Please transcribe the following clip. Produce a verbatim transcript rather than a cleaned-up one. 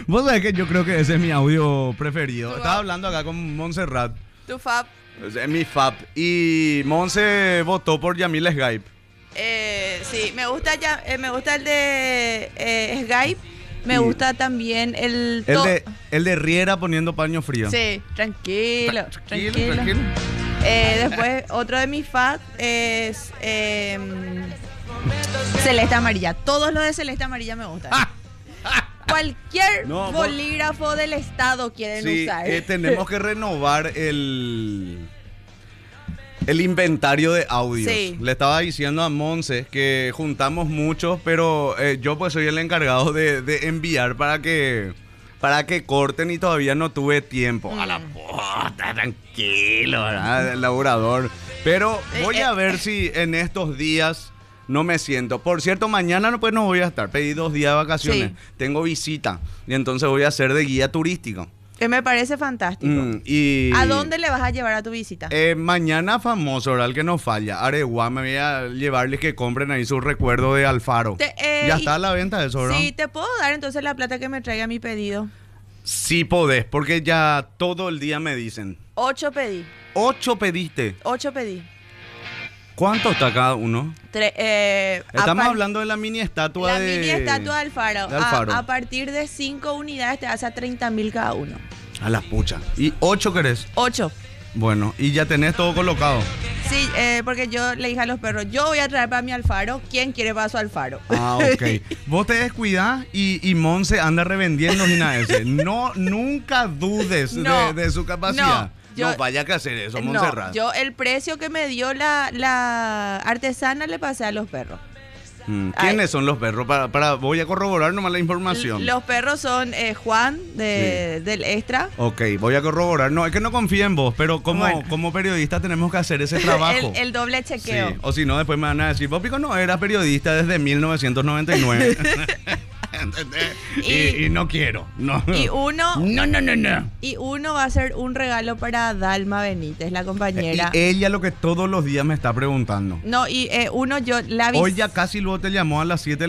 Vos sabés que yo creo que ese es mi audio preferido. Tu Estaba fab. hablando acá con Montserrat. Tu fab. Es mi fab. Y Monse votó por Yamil Skype. Eh, sí, me gusta ya, eh, me gusta el de eh, Skype. Me Y- gusta también el... El to- de, el de Riera poniendo paño frío. Sí, tranquilo, Tra- tranquilo. tranquilo. Eh, después, otro de mis fans es eh, Celeste Amarilla. Todos los de Celeste Amarilla me gustan. Cualquier No, vos- bolígrafo del Estado quieren Sí, usar. eh, tenemos que renovar el, el inventario de audios. Sí. Le estaba diciendo a Monse que juntamos muchos, pero eh, yo pues soy el encargado de, de enviar para que para que corten y todavía no tuve tiempo. Mm. A la puta, tranquilo, ¿verdad? El laburador. Pero voy Eh, a eh, ver si en estos días no me siento. Por cierto, mañana no, pues no voy a estar. Pedí dos días de vacaciones. Sí. Tengo visita y entonces voy a ser de guía turístico. Que me parece fantástico. Mm, y ¿A dónde le vas a llevar a tu visita? Eh, mañana famoso, ¿verdad? El que no falla. Areguá, me voy a llevarles que compren ahí su recuerdo de Alfaro. Te- eh, ya y- está a la venta eso, ¿verdad? Sí, te puedo dar entonces la plata que me traiga mi pedido. Sí podés, porque ya todo el día me dicen. Ocho pedí. Ocho pediste. Ocho pedí. ¿Cuánto está cada uno? Tre- eh, Estamos apar- hablando de la mini estatua La de... mini estatua de Alfaro. de Alfaro. A, a partir de cinco unidades te hace a treinta mil cada uno. A la pucha. ¿Y ocho querés? Ocho. Bueno, y ya tenés todo colocado. Sí, eh, porque yo le dije a los perros, yo voy a traer para mi Alfaro. ¿Quién quiere para su Alfaro? Ah, ok. Vos te descuidás y, y Monse anda revendiendo sin ese. No, nunca dudes No, de, de su capacidad. no, yo- no, vaya que hacer eso, No, Montserrat. yo el precio que me dio la, la artesana le pasé a los perros. Mm, ¿Quiénes Ay. son los perros? Para, para, voy a corroborar nomás la información. Los perros son eh, Juan de, del Extra. Ok, voy a corroborar. No, es que no confío en vos, pero como, Bueno. como periodista tenemos que hacer ese trabajo. El, el doble Sí, chequeo. o si no, después me van a decir, vos Pico no era periodista desde mil novecientos noventa y nueve. ¿Entendés? Y, Y- y no quiero. No. Y uno, no, no, no, no. y uno va a ser un regalo para Dalma Benítez, la compañera. Y ella lo que todos los días me está preguntando. No, y eh, uno yo la vi. Hoy ya casi luego te llamó a las siete